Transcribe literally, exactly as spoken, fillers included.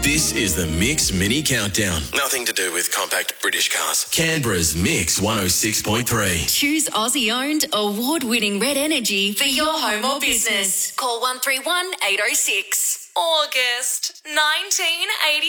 This is the Mix Mini Countdown. Nothing to do with compact British cars. Canberra's Mix one oh six point three. Choose Aussie-owned, award-winning Red Energy for your home or business. Call one three one, eight oh six. August nineteen eighty.